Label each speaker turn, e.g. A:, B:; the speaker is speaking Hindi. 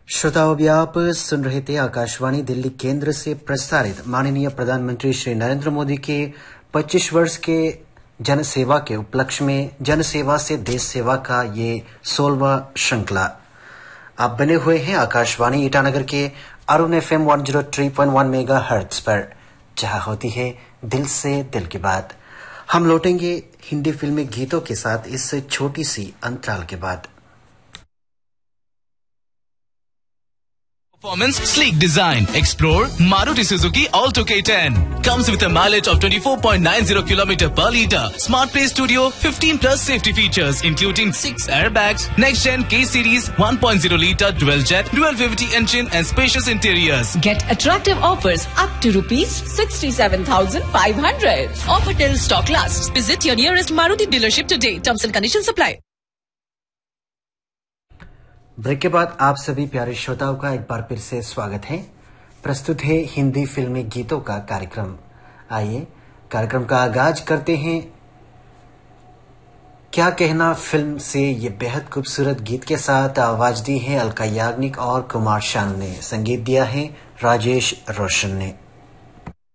A: श्रोताओं, अभी आप सुन रहे थे आकाशवाणी दिल्ली केंद्र से प्रसारित माननीय प्रधानमंत्री श्री नरेंद्र मोदी के 25 वर्ष के जनसेवा के उपलक्ष्य में जनसेवा से देश सेवा का ये 16वां श्रृंखला। आप बने हुए हैं आकाशवाणी ईटानगर के अरुण FM 103.1 मेगाहर्ट्ज पर, जहां होती है दिल से दिल की बात। हम लौटेंगे हिंदी फिल्मी गीतों के साथ इस छोटी सी अंतराल के बाद।
B: Performance, sleek design. Explore Maruti Suzuki Alto K10. Comes with a mileage of 24.90 km per liter. Smart Play Studio, 15 plus safety features, including 6 airbags, next-gen K-Series 1.0 liter dual-jet, dual VVT engine and spacious interiors.
C: Get attractive offers up to rupees 67,500. Offer till stock lasts. Visit your nearest Maruti dealership today. Terms and conditions apply.
A: Break के बाद आप सभी प्यारे श्रोताओं का एक बार फिर से स्वागत है। प्रस्तुत है हिंदी फिल्मी गीतों का कार्यक्रम। आइए कार्यक्रम का आगाज करते हैं क्या कहना फिल्म से ये बेहद खूबसूरत गीत के साथ। आवाज दी है अलका याग्निक और कुमार शानू ने, संगीत दिया है राजेश रोशन ने।